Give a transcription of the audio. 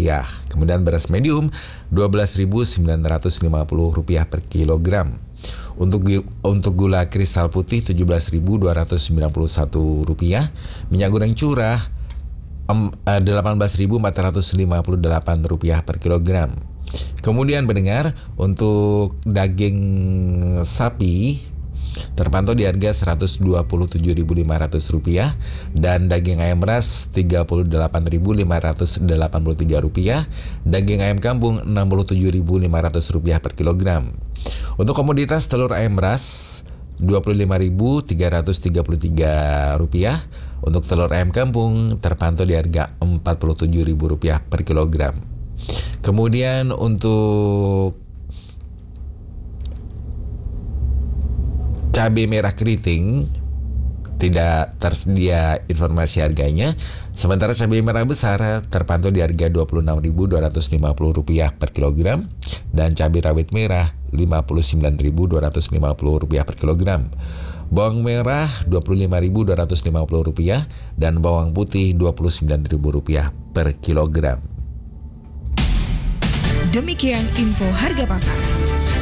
rupiah. Kemudian beras medium Rp12.950 per kilogram. Untuk gula kristal putih Rp17.291, minyak goreng curah Rp18.458 per kilogram. Kemudian pendengar, untuk daging sapi terpantau di harga Rp127.500 dan daging ayam ras Rp38.583, daging ayam kampung Rp67.500 per kilogram. Untuk komoditas telur ayam ras Rp25.333, untuk telur ayam kampung terpantau di harga Rp47.000 per kilogram. Kemudian untuk cabai merah keriting tidak tersedia informasi harganya, sementara cabai merah besar terpantau di harga Rp26.250 per kilogram dan cabai rawit merah Rp59.250 per kilogram. Bawang merah Rp25.250 dan bawang putih Rp29.000 per kilogram. Demikian info harga pasar.